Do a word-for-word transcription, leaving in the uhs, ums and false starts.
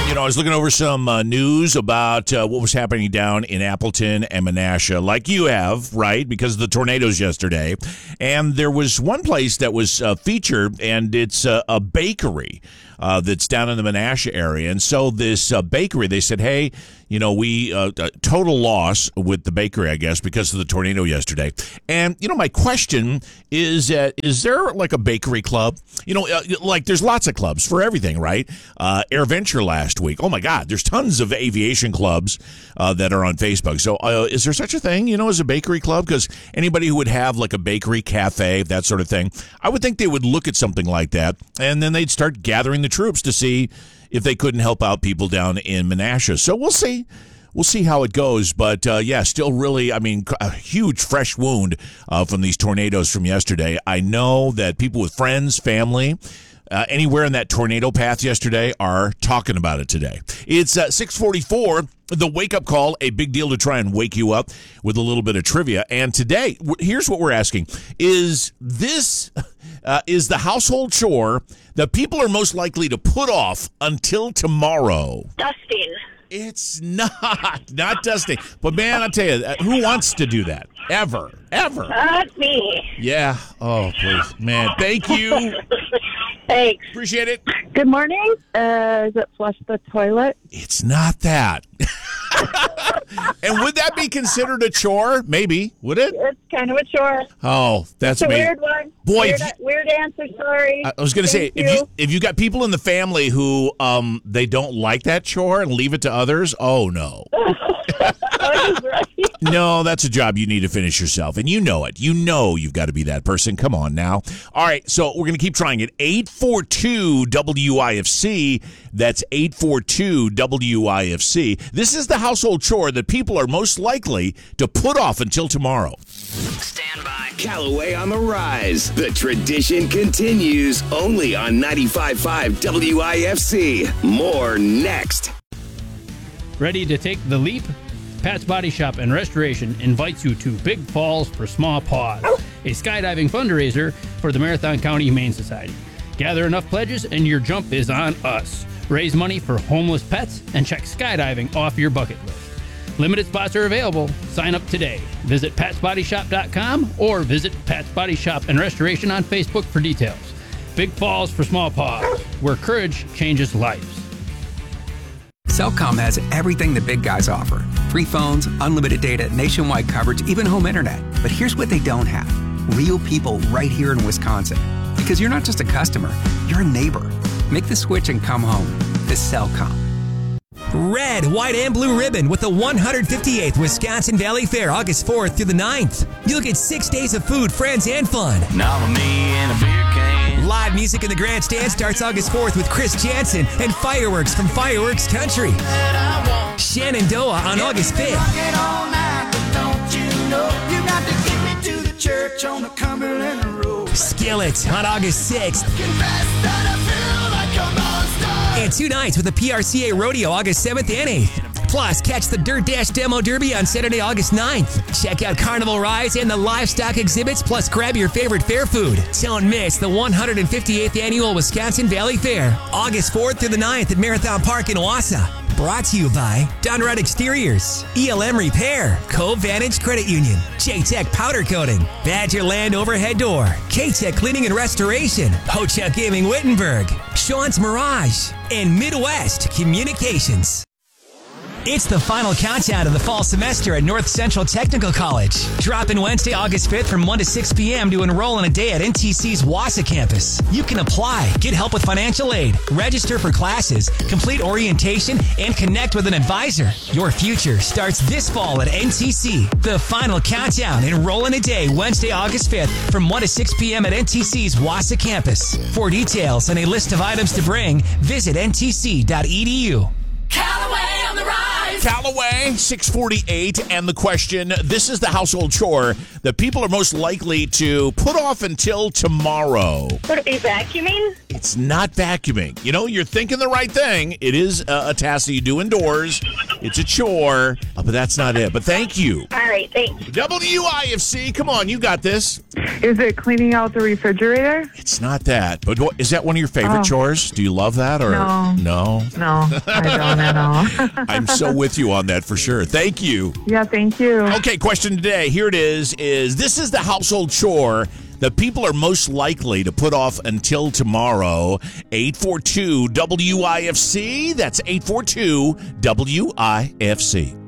You know, I was looking over some uh, news about uh, what was happening down in Appleton and Menasha, like you have, right, because of the tornadoes yesterday. And there was one place that was uh, featured, and it's uh, a bakery uh, that's down in the Menasha area. And so this uh, bakery, they said, hey, you know, we uh, total loss with the bakery, I guess, because of the tornado yesterday. And, you know, my question is, uh, is there like a bakery club? You know, uh, like there's lots of clubs for everything, right? Uh, AirVenture last week. Oh, my God, there's tons of aviation clubs uh, that are on Facebook. So uh, is there such a thing, you know, as a bakery club? Because anybody who would have like a bakery cafe, that sort of thing, I would think they would look at something like that, and then they'd start gathering the troops to see if they couldn't help out people down in Menasha. So we'll see. We'll see how it goes. But, uh, yeah, still really, I mean, a huge fresh wound uh, from these tornadoes from yesterday. I know that people with friends, family, uh, anywhere in that tornado path yesterday are talking about it today. It's uh, six forty-four, the wake-up call, a big deal to try and wake you up with a little bit of trivia. And today, here's what we're asking. Is this... Uh, is the household chore that people are most likely to put off until tomorrow? Dusting. It's not. Not dusting. But, man, I'll tell you, who wants to do that? Ever. Ever. Not me. Yeah. Oh, please. Man, thank you. Thanks. Appreciate it. Good morning. Uh, is it flush the toilet? It's not that. And would that be considered a chore? Maybe. Would it? It's kind of a chore. Oh, that's It's a me. weird one. Boy, weird, if you- weird answer. Sorry. I was going to say, Thank if you you. if you got people in the family who um they don't like that chore and leave it to others, oh no. Right. No, that's a job you need to finish yourself, and you know it. You know you've got to be that person. Come on now. All right, so we're going to keep trying it. eight four two W I F C. That's eight four two W I F C. This is the household chore that people are most likely to put off until tomorrow. Stand by. Callaway on the rise. The tradition continues only on ninety-five point five W I F C. More next. Ready to take the leap? Pat's Body Shop and Restoration invites you to Big Falls for Small Paws, a skydiving fundraiser for the Marathon County Humane Society. Gather enough pledges and your jump is on us. Raise money for homeless pets and check skydiving off your bucket list. Limited spots are available. Sign up today. Visit pats body shop dot com or visit Pat's Body Shop and Restoration on Facebook for details. Big Falls for Small Paws, where courage changes lives. Cellcom has everything the big guys offer. Free phones, unlimited data, nationwide coverage, even home internet. But here's what they don't have. Real people right here in Wisconsin. Because you're not just a customer, you're a neighbor. Make the switch and come home. To Cellcom. Red, white, and blue ribbon with the one hundred fifty-eighth Wisconsin Valley Fair, August fourth through the ninth. You'll get six days of food, friends, and fun. Nominee and a beer can. Live music in the grandstand starts August fourth with Chris Jansen and fireworks from Fireworks Country. Shenandoah on August fifth. Skillet on August sixth. And two nights with the P R C A Rodeo August seventh and eighth. Plus, catch the Dirt Dash Demo Derby on Saturday, August ninth. Check out Carnival rides and the livestock exhibits, plus grab your favorite fair food. Don't miss the one hundred fifty-eighth Annual Wisconsin Valley Fair, August fourth through the ninth at Marathon Park in Wausau. Brought to you by Dunrod Exteriors, E L M Repair, Cove Vantage Credit Union, J-Tech Powder Coating, Badgerland Overhead Door, K-Tech Cleaning and Restoration, Ho-Chuk Gaming Wittenberg, Sean's Mirage, and Midwest Communications. It's the final countdown of the fall semester at North Central Technical College. Drop in Wednesday, August fifth from one to six p.m. to enroll in a day at N T C's Wausau campus. You can apply, get help with financial aid, register for classes, complete orientation, and connect with an advisor. Your future starts this fall at N T C. The final countdown. Enroll in a day Wednesday, August fifth from one to six p.m. at N T C's Wausau campus. For details and a list of items to bring, visit N T C dot E D U. Callaway on the rise. Callaway, six forty-eight, and the question, this is the household chore that people are most likely to put off until tomorrow. Would it be vacuuming? It's not vacuuming. You know, you're thinking the right thing. It is a, a task that you do indoors. It's a chore, uh, but that's not it. But thank you. All right, thanks. W I F C, come on, you got this. Is it cleaning out the refrigerator? It's not that. But what, is that one of your favorite Oh. chores? Do you love that? Or No. No? No, I don't at all. I'm so with you on that for sure. Thank you. Yeah, thank you. Okay, question today. Here it is. Is this is the household chore that people are most likely to put off until tomorrow? eight four two W I F C. That's eight four two W I F C.